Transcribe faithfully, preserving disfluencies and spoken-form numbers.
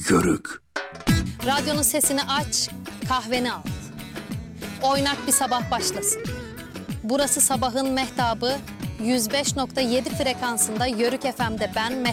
Yörük. Radyonun sesini aç, kahveni al. Oynak bir sabah başlasın. Burası sabahın mehtabı, yüz beş nokta yedi frekansında Yörük F M'de ben Mehtap